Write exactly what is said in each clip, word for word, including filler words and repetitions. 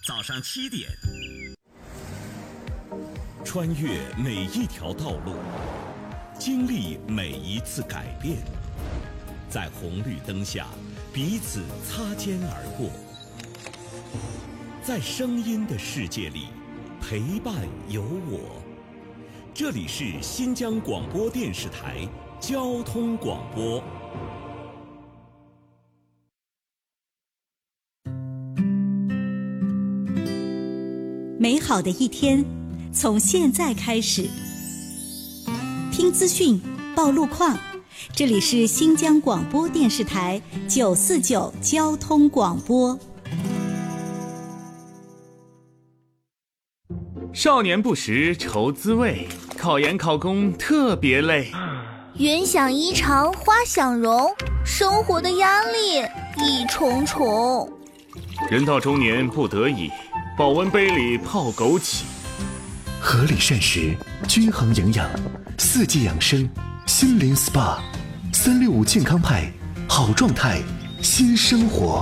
早上七点， 穿越每一条道路，经历每一次改变，在红绿灯下彼此擦肩而过，在声音的世界里陪伴有我。这里是新疆广播电视台交通广播。 美好的一天从现在开始，听资讯，报路况。这里是新疆广播电视台九四九交通广播。 少年不识愁滋味，考研考公特别累。 云想衣裳花想容，生活的压力一重重。 人到中年不得已，保温杯里泡枸杞。 合理膳食，均衡营养，四季养生，心灵 S P A， 三六五健康派，好状态，新生活。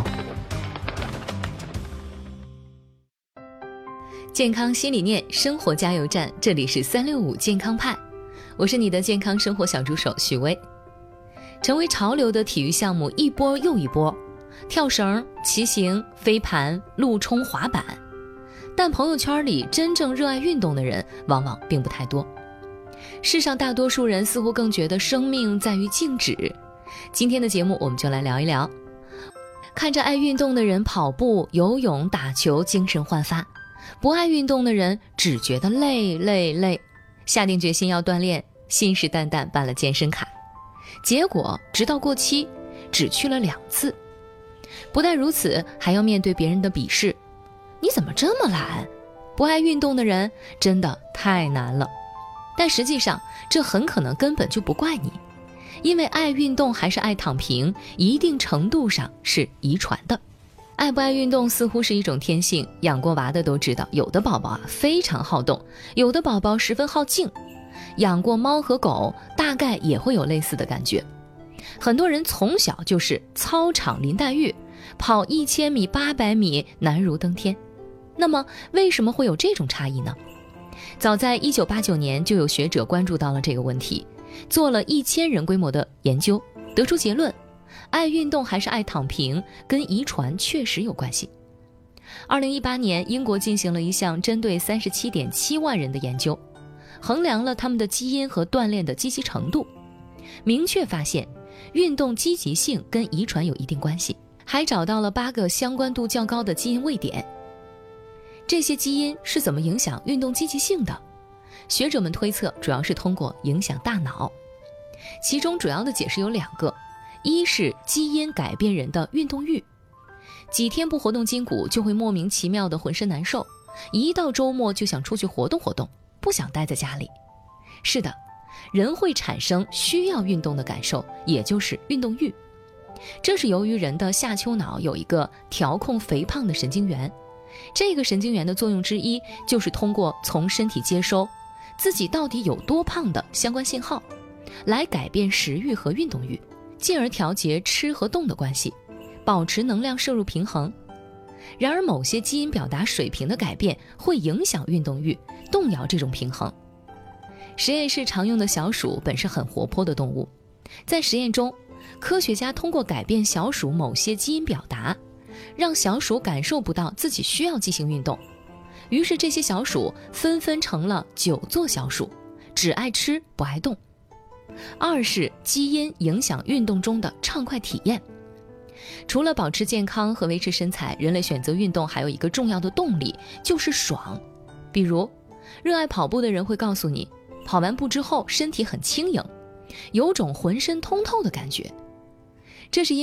健康新理念，生活加油站，这里是三六五健康派，我是你的健康生活小助手许巍。成为潮流的体育项目一波又一波，跳绳、骑行、飞盘、陆冲、滑板，但朋友圈里真正热爱运动的人往往并不太多。世上大多数人似乎更觉得生命在于静止。今天的节目我们就来聊一聊，看着爱运动的人跑步、游泳、打球精神焕发，不爱运动的人只觉得累累累，下定决心要锻炼，信誓旦旦办了健身卡，结果直到过期只去了两次。不但如此，还要面对别人的鄙视，你怎么这么懒？不爱运动的人真的太难了。但实际上这很可能根本就不怪你，因为爱运动还是爱躺平，一定程度上是遗传的。爱不爱运动似乎是一种天性，养过娃的都知道，有的宝宝啊非常好动，有的宝宝十分好静。养过猫和狗大概也会有类似的感觉。很多人从小就是操场林黛玉，跑一千米八百米难如登天。那么为什么会有这种差异呢？早在一九八九年就有学者关注到了这个问题，做了一千人规模的研究，得出结论，爱运动还是爱躺平跟遗传确实有关系。二零一八年英国进行了一项针对 三十七点七万人的研究，衡量了他们的基因和锻炼的积极程度，明确发现运动积极性跟遗传有一定关系，还找到了八个相关度较高的基因位点。这些基因是怎么影响运动积极性的？学者们推测主要是通过影响大脑，其中主要的解释有两个，一是基因改变人的运动欲，几天不活动筋骨就会莫名其妙的浑身难受，一到周末就想出去活动活动，不想待在家里。是的，人会产生需要运动的感受，也就是运动欲。这是由于人的下丘脑有一个调控肥胖的神经元，这个神经元的作用之一就是通过从身体接收自己到底有多胖的相关信号，来改变食欲和运动欲，进而调节吃和动的关系，保持能量摄入平衡。然而某些基因表达水平的改变会影响运动欲，动摇这种平衡。实验室常用的小鼠本是很活泼的动物，在实验中，科学家通过改变小鼠某些基因表达，让小鼠感受不到自己需要进行运动，于是这些小鼠纷纷成了久坐小鼠，只爱吃不爱动。二是基因影响运动中的畅快体验。除了保持健康和维持身材，人类选择运动还有一个重要的动力，就是爽。比如热爱跑步的人会告诉你，跑完步之后身体很轻盈，有种浑身通透的感觉。这是因